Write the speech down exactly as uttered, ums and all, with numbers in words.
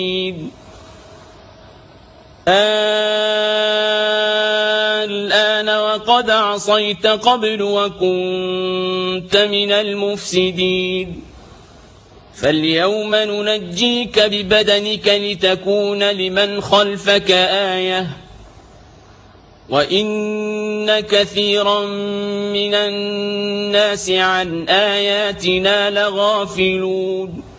الآن وقد عصيت قبل وكنت من المفسدين فاليوم ننجيك ببدنك لتكون لمن خلفك آية وإن كثيرا من الناس عن آياتنا لغافلون